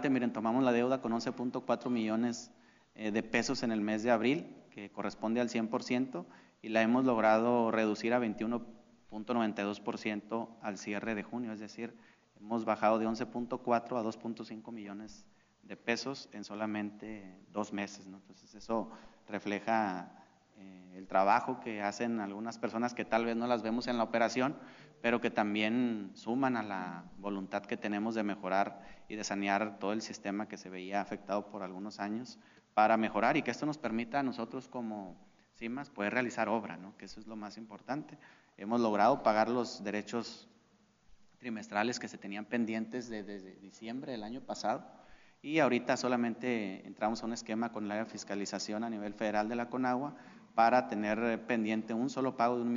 adelante, miren, tomamos la deuda con 11.4 millones de pesos en el mes de abril, que corresponde al 100%, y la hemos logrado reducir a 21.92% al cierre de junio, es decir, hemos bajado de 11.4 a 2.5 millones de pesos en solamente 2 meses, ¿no? Entonces eso refleja el trabajo que hacen algunas personas que tal vez no las vemos en la operación, pero que también suman a la voluntad que tenemos de mejorar y de sanear todo el sistema que se veía afectado por algunos años para mejorar y que esto nos permita a nosotros como CIMAS poder realizar obra, ¿no? Que eso es lo más importante. Hemos logrado pagar los derechos trimestrales que se tenían pendientes desde diciembre del año pasado y ahorita solamente entramos a un esquema con el área de fiscalización a nivel federal de la CONAGUA para tener pendiente un solo pago de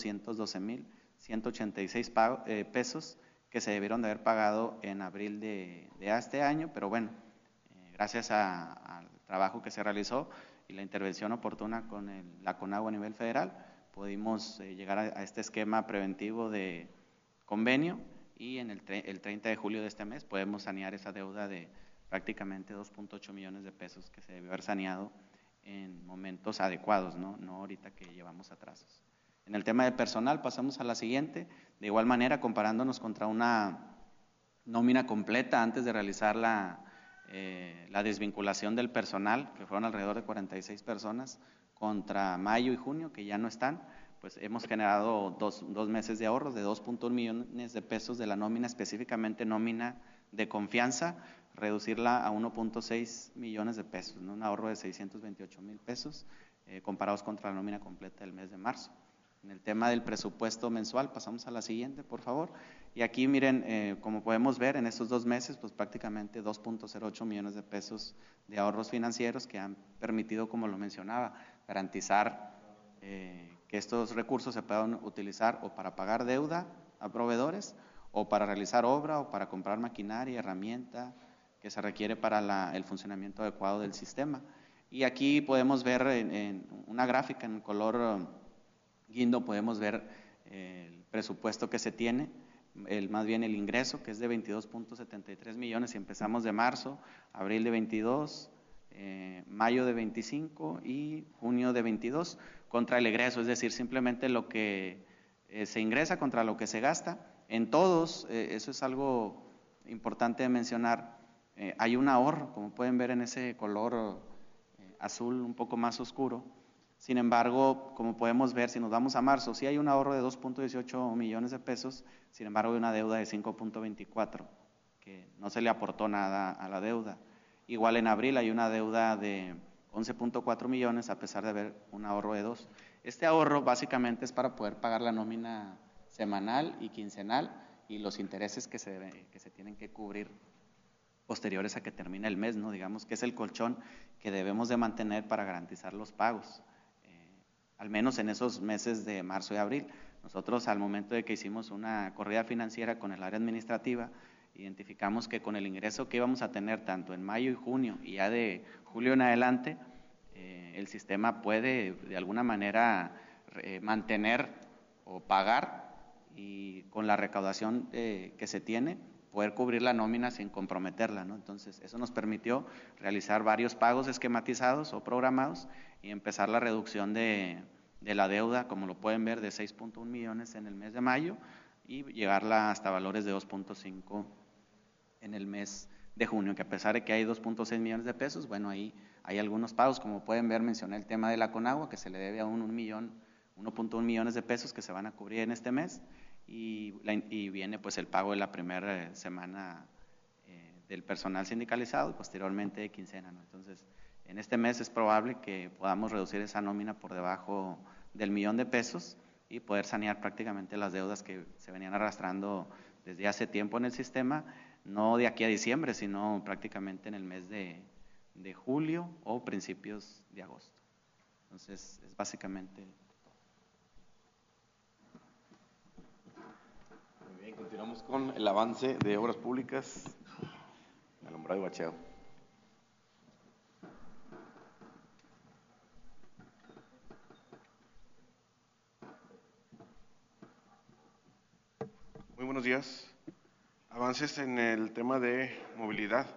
1.212.186 pesos que se debieron de haber pagado en abril de este año, pero bueno, gracias al trabajo que se realizó y la intervención oportuna con la CONAGUA a nivel federal, pudimos llegar a este esquema preventivo de convenio y en el 30 de julio de este mes podemos sanear esa deuda de prácticamente 2.8 millones de pesos que se debió haber saneado en momentos adecuados, no ahorita que llevamos atrasos. En el tema de personal pasamos a la siguiente, de igual manera comparándonos contra una nómina completa antes de realizar la desvinculación del personal, que fueron alrededor de 46 personas, contra mayo y junio, que ya no están, pues hemos generado dos meses de ahorros de 2.1 millones de pesos de la nómina, específicamente nómina de confianza, reducirla a 1.6 millones de pesos, ¿no? Un ahorro de 628,000 pesos comparados contra la nómina completa del mes de marzo. En el tema del presupuesto mensual, pasamos a la siguiente, por favor. Y aquí miren, como podemos ver, en estos 2 meses, pues prácticamente 2.08 millones de pesos de ahorros financieros que han permitido, como lo mencionaba, garantizar que estos recursos se puedan utilizar o para pagar deuda a proveedores o para realizar obra o para comprar maquinaria, herramienta que se requiere para el funcionamiento adecuado del sistema. Y aquí podemos ver en una gráfica en color guindo, podemos ver el presupuesto que se tiene, más bien el ingreso, que es de 22.73 millones, si empezamos de marzo, abril de 22, mayo de 25 y junio de 22, contra el egreso, es decir, simplemente lo que se ingresa contra lo que se gasta. En todos, eso es algo importante de mencionar, hay un ahorro, como pueden ver en ese color azul un poco más oscuro. Sin embargo, como podemos ver, si nos vamos a marzo, sí hay un ahorro de 2.18 millones de pesos, sin embargo hay una deuda de 5.24, que no se le aportó nada a la deuda. Igual en abril hay una deuda de 11.4 millones a pesar de haber un ahorro de 2. Este ahorro básicamente es para poder pagar la nómina semanal y quincenal y los intereses que se tienen que cubrir posteriores a que termine el mes, ¿no? Digamos que es el colchón que debemos de mantener para garantizar los pagos, al menos en esos meses de marzo y abril. Nosotros al momento de que hicimos una corrida financiera con el área administrativa, identificamos que con el ingreso que íbamos a tener tanto en mayo y junio y ya de julio en adelante, el sistema puede de alguna manera mantener o pagar y con la recaudación que se tiene, poder cubrir la nómina sin comprometerla, ¿no? Entonces, eso nos permitió realizar varios pagos esquematizados o programados y empezar la reducción de la deuda, como lo pueden ver, de 6.1 millones en el mes de mayo y llegarla hasta valores de 2.5 en el mes de junio, que a pesar de que hay 2.6 millones de pesos, bueno, ahí hay algunos pagos, como pueden ver, mencioné el tema de la CONAGUA, que se le debe a 1.1 millones de pesos que se van a cubrir en este mes, y viene pues el pago de la primera semana del personal sindicalizado y posteriormente de quincena, ¿no? Entonces, en este mes es probable que podamos reducir esa nómina por debajo del 1,000,000 de pesos y poder sanear prácticamente las deudas que se venían arrastrando desde hace tiempo en el sistema, no de aquí a diciembre, sino prácticamente en el mes de julio o principios de agosto. Entonces, es básicamente... Muy bien, continuamos con el avance de obras públicas, alumbrado y bacheo. Muy buenos días. Avances en el tema de movilidad.